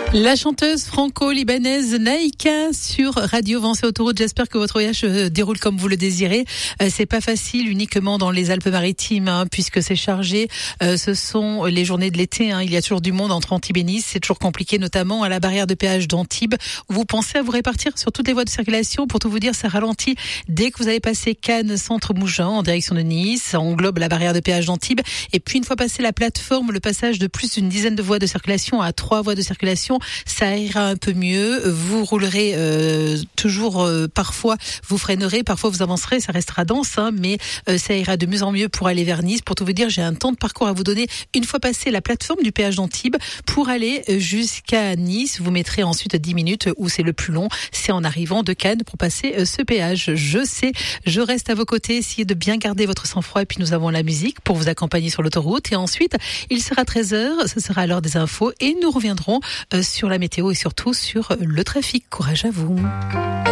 La chanteuse franco-libanaise Naïka sur Radio Vence et Autoroute. J'espère que votre voyage se déroule comme vous le désirez. C'est pas facile uniquement dans les Alpes-Maritimes, puisque c'est chargé. Ce sont les journées de l'été. Il y a toujours du monde entre Antibes et Nice. C'est toujours compliqué, notamment à la barrière de péage d'Antibes, où vous pensez à vous répartir sur toutes les voies de circulation. Pour tout vous dire, ça ralentit dès que vous allez passer Cannes, Centre-Mougins, en direction de Nice. Ça englobe la barrière de péage d'Antibes. Et puis, une fois passé la plateforme, le passage de plus d'une dizaine de voies de circulation à 3 voies de circulation, ça ira un peu mieux. Vous roulerez toujours, parfois vous freinerez, parfois vous avancerez, ça restera dense, mais ça ira de mieux en mieux pour aller vers Nice. Pour tout vous dire, j'ai un temps de parcours à vous donner une fois passé la plateforme du péage d'Antibes pour aller jusqu'à Nice. Vous mettrez ensuite 10 minutes où c'est le plus long, c'est en arrivant de Cannes pour passer ce péage. Je sais, je reste à vos côtés, essayez de bien garder votre sang-froid, et puis nous avons la musique pour vous accompagner sur l'autoroute. Et ensuite, il sera 13h, ce sera l'heure des infos et nous reviendrons sur la météo et surtout sur le trafic. Courage à vous.